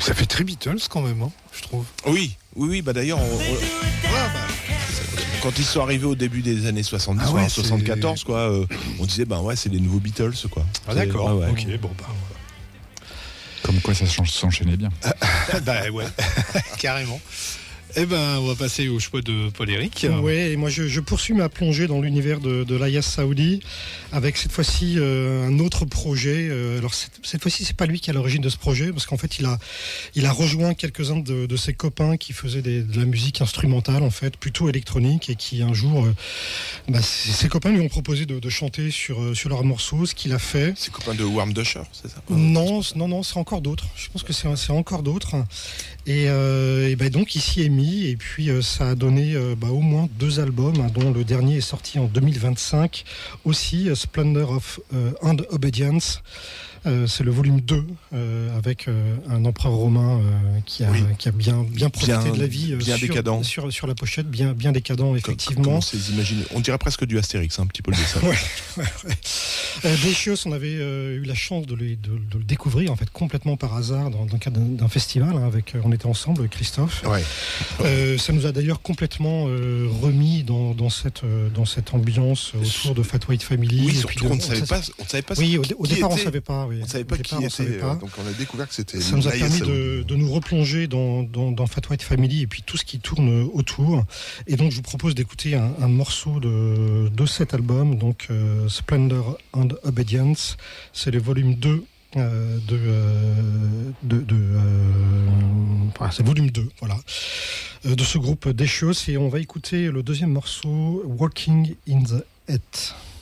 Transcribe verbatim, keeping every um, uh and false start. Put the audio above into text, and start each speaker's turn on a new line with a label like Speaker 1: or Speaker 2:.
Speaker 1: Ça fait très Beatles quand même, hein, je trouve.
Speaker 2: Oui, oui, oui. Bah d'ailleurs, on, on, voilà, bah, quand ils sont arrivés au début des années soixante-dix,
Speaker 1: ah ouais,
Speaker 2: soixante-quatorze,
Speaker 1: c'est...
Speaker 2: quoi, euh, on disait ben ouais, c'est les nouveaux Beatles, quoi.
Speaker 1: Ah d'accord.
Speaker 2: Ouais, ouais.
Speaker 1: Ok, bon bah.
Speaker 3: Comme quoi, ça s'enchaînait bien.
Speaker 1: Bah ouais, carrément. Eh ben, on va passer au choix de Paul-Éric.
Speaker 4: Oui, et moi je, je poursuis ma plongée dans l'univers de, de l'Ayas Saoudi avec cette fois-ci euh, un autre projet. Euh, alors cette, cette fois-ci, c'est pas lui qui est à l'origine de ce projet, parce qu'en fait, il a, il a rejoint quelques-uns de, de ses copains qui faisaient des, de la musique instrumentale, en fait, plutôt électronique, et qui un jour, euh, bah, ses copains lui ont proposé de, de chanter sur, sur leur morceau, ce qu'il a fait.
Speaker 2: C'est copain de Warm Dusher, c'est ça?
Speaker 4: Non, non, non, c'est encore d'autres. Je pense que c'est, c'est encore d'autres. Et, euh, et ben donc ici est mis, et puis euh, ça a donné euh, bah, au moins deux albums, hein, dont le dernier est sorti en deux mille vingt-cinq, aussi euh, Splendor of euh, and Obedience. Euh, c'est le volume deux, euh, avec euh, un empereur romain euh, qui, a, oui. qui a bien, bien profité bien, de la vie euh,
Speaker 2: bien
Speaker 4: sur,
Speaker 2: décadent.
Speaker 4: Sur, sur la pochette, bien, bien décadent, effectivement.
Speaker 2: Comment c'est imaginer On dirait presque du Astérix, un petit peu le dessin.
Speaker 4: ouais, ouais, ouais. Euh, Decious, on avait euh, eu la chance de, les, de, de le découvrir en fait complètement par hasard dans, dans le cadre d'un, d'un festival, hein, avec, on était ensemble, Christophe.
Speaker 2: Ouais.
Speaker 4: Euh, ça nous a d'ailleurs complètement euh, remis dans, dans, cette, euh, dans cette ambiance autour de Fat White Family.
Speaker 2: Oui,
Speaker 4: et
Speaker 2: surtout
Speaker 4: puis de,
Speaker 2: qu'on ne savait pas, on savait pas.
Speaker 4: Oui, au, au départ
Speaker 2: était.
Speaker 4: on ne savait pas. Oui.
Speaker 2: On ne savait pas
Speaker 4: départ,
Speaker 2: qui
Speaker 4: on
Speaker 2: était,
Speaker 4: pas.
Speaker 2: donc on a découvert que c'était.
Speaker 4: Ça nous a permis de, de nous replonger dans, dans, dans Fat White Family et puis tout ce qui tourne autour. Et donc je vous propose d'écouter un, un morceau de, de cet album, donc euh, Splendor and Obedience. C'est le volume deux. Euh, de, euh, de, de euh, voilà, c'est volume deux, voilà, euh, de ce groupe Decious, et on va écouter le deuxième morceau, Walking in the Heat.